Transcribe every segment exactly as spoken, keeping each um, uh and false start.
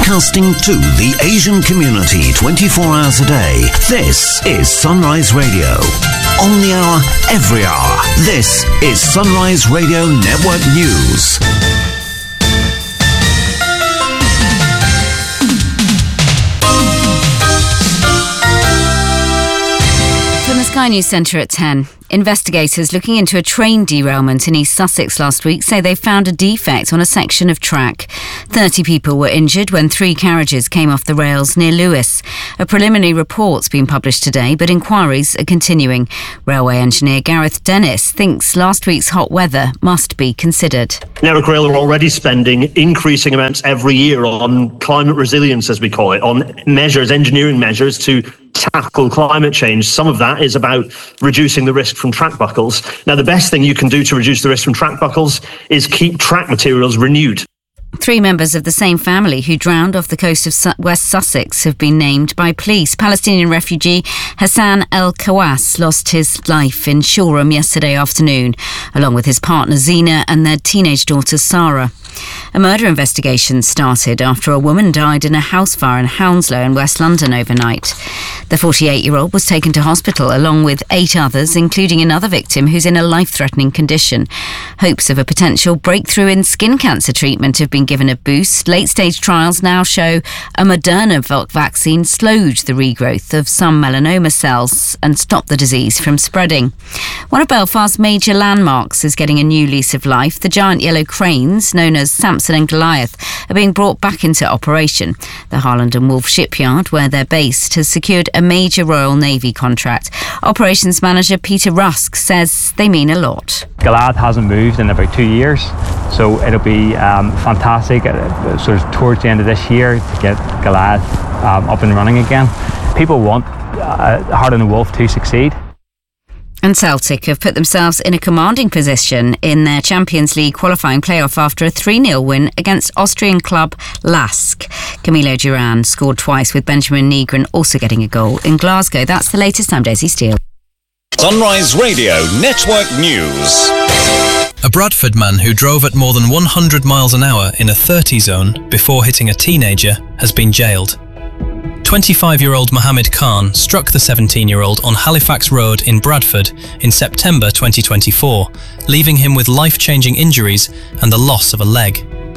Broadcasting to the Asian community twenty-four hours a day. This is Sunrise Radio. On the hour, every hour. This is Sunrise Radio Network News. From the Sky News Centre at ten. Investigators looking into a train derailment in East Sussex last week say they found a defect on a section of track. thirty people were injured when three carriages came off the rails near Lewis. A preliminary report's been published today, but inquiries are continuing. Railway engineer Gareth Dennis thinks last week's hot weather must be considered. Network Rail are already spending increasing amounts every year on climate resilience, as we call it, on measures, engineering measures to tackle climate change. Some of that is about reducing the risk from track buckles. Now, the best thing you can do to reduce the risk from track buckles is keep track materials renewed. Three members of the same family who drowned off the coast of Su- West Sussex have been named by police. Palestinian refugee Hassan El Kawas lost his life in Shoreham yesterday afternoon, along with his partner Zina and their teenage daughter Sarah. A murder investigation started after a woman died in a house fire in Hounslow in West London overnight. The forty-eight-year-old was taken to hospital along with eight others, including another victim who's in a life-threatening condition. Hopes of a potential breakthrough in skin cancer treatment have been given a boost. Late-stage trials now show a Moderna vaccine slowed the regrowth of some melanoma cells and stopped the disease from spreading. One of Belfast's major landmarks is getting a new lease of life. The giant yellow cranes, known as Samson and Goliath, are being brought back into operation. The Harland and Wolff shipyard, where they're based, has secured a major Royal Navy contract. Operations manager Peter Rusk says they mean a lot. Goliath hasn't moved in about two years, so it'll be um, fantastic uh, sort of towards the end of this year to get Goliath um, up and running again. People want uh, Harland and Wolff to succeed. And Celtic have put themselves in a commanding position in their Champions League qualifying playoff after a three nil win against Austrian club Lask. Camilo Duran scored twice, with Benjamin Negron also getting a goal in Glasgow. That's the latest. I'm Daisy Steele. Sunrise Radio Network News. A Bradford man who drove at more than one hundred miles an hour in a thirty zone before hitting a teenager has been jailed. twenty-five-year-old Mohammed Khan struck the seventeen-year-old on Halifax Road in Bradford in September twenty twenty-four, leaving him with life-changing injuries and the loss of a leg.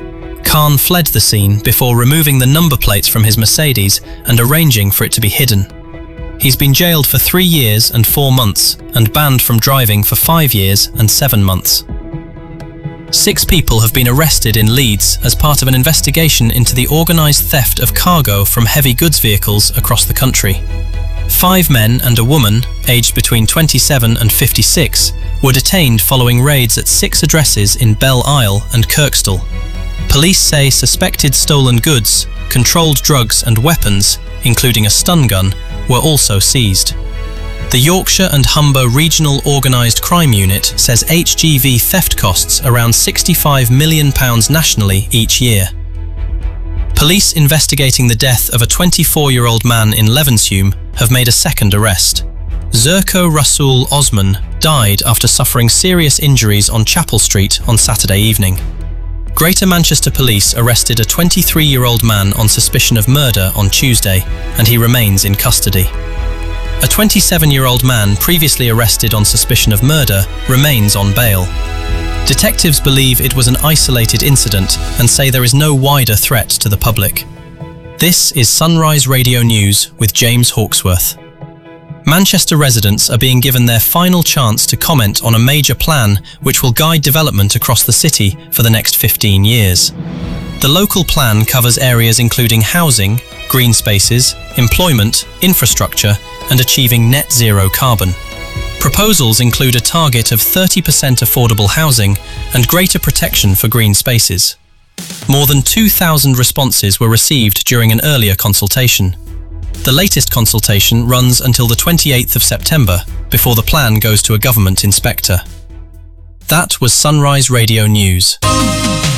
Khan fled the scene before removing the number plates from his Mercedes and arranging for it to be hidden. He's been jailed for three years and four months and banned from driving for five years and seven months. Six people have been arrested in Leeds as part of an investigation into the organised theft of cargo from heavy goods vehicles across the country. Five men and a woman, aged between twenty-seven and fifty-six, were detained following raids at six addresses in Belle Isle and Kirkstall. Police say suspected stolen goods, controlled drugs and weapons, including a stun gun, were also seized. The Yorkshire and Humber Regional Organised Crime Unit says H G V theft costs around sixty-five million pounds nationally each year. Police investigating the death of a twenty-four-year-old man in Levenshulme have made a second arrest. Zerko Rasul Osman died after suffering serious injuries on Chapel Street on Saturday evening. Greater Manchester Police arrested a twenty-three-year-old man on suspicion of murder on Tuesday, and he remains in custody. A twenty-seven-year-old man previously arrested on suspicion of murder remains on bail. Detectives believe it was an isolated incident and say there is no wider threat to the public. This is Sunrise Radio News with James Hawksworth. Manchester residents are being given their final chance to comment on a major plan which will guide development across the city for the next fifteen years. The local plan covers areas including housing, green spaces, employment, infrastructure, and achieving net zero carbon. Proposals include a target of thirty percent affordable housing and greater protection for green spaces. More than two thousand responses were received during an earlier consultation. The latest consultation runs until the twenty-eighth of September, before the plan goes to a government inspector. That was Sunrise Radio News.